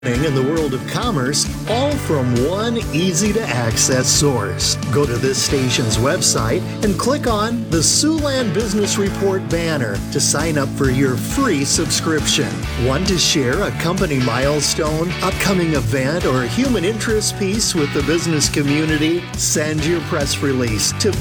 In the world of commerce, all from one easy-to-access source. Go to this station's website and click on the Siouxland Business Report banner to sign up for your free subscription. Want to share a company milestone, upcoming event, or human interest piece with the business community? Send your press release to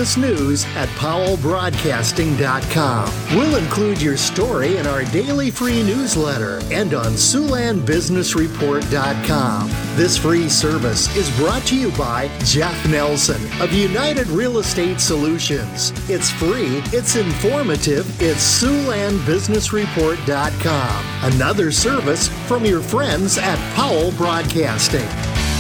businessnews@powellbroadcasting.com. We'll include your story in our daily free newsletter and on SiouxlandBusinessReport.com. This free service is brought to you by Jeff Nelson of United Real Estate Solutions. It's free, it's informative, it's SiouxlandBusinessReport.com. Another service from your friends at Powell Broadcasting.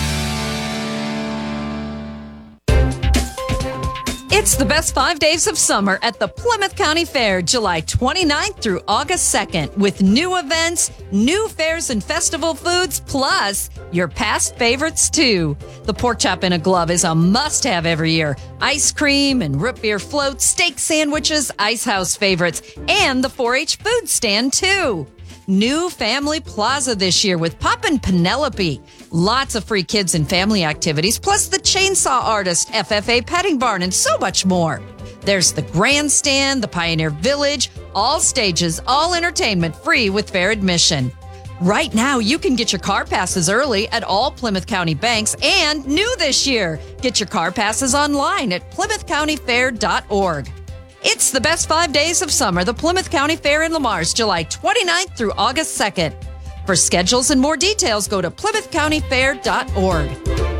It's the best 5 days of summer at the Plymouth County Fair, July 29th through August 2nd, with new events, new fairs and festival foods, plus your past favorites too. The pork chop in a glove is a must-have every year. Ice cream and root beer floats, steak sandwiches, Ice House favorites, and the 4-H food stand too. New Family Plaza this year with Poppin' Penelope. Lots of free kids and family activities, plus the Chainsaw Artist, FFA Petting Barn, and so much more. There's the Grandstand, the Pioneer Village, all stages, all entertainment free with fair admission. Right now, you can get your car passes early at all Plymouth County banks, and new this year, get your car passes online at PlymouthCountyFair.org. It's the best 5 days of summer, the Plymouth County Fair in Lamar's, July 29th through August 2nd. For schedules and more details, go to PlymouthCountyFair.org.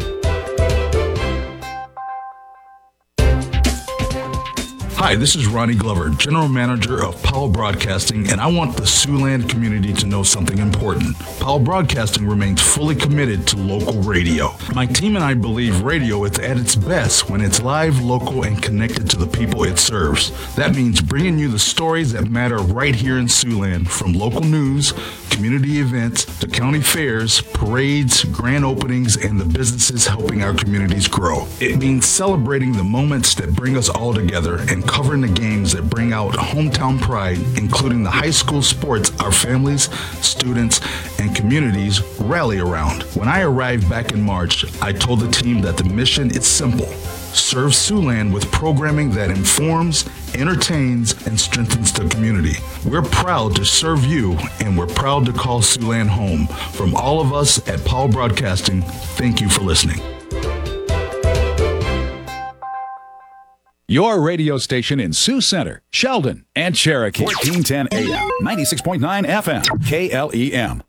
Hi, this is Ronnie Glover, General Manager of Powell Broadcasting, and I want the Siouxland community to know something important. Powell Broadcasting remains fully committed to local radio. My team and I believe radio is at its best when it's live, local, and connected to the people it serves. That means bringing you the stories that matter right here in Siouxland, from local news, community events, to county fairs, parades, grand openings, and the businesses helping our communities grow. It means celebrating the moments that bring us all together and covering the games that bring out hometown pride, including the high school sports our families, students, and communities rally around. When I arrived back in March, I told the team that the mission is simple. Serve Siouxland with programming that informs, entertains, and strengthens the community. We're proud to serve you, and we're proud to call Siouxland home. From all of us at Powell Broadcasting, thank you for listening. Your radio station in Sioux Center, Sheldon, and Cherokee. 1410 AM, 96.9 FM, KLEM.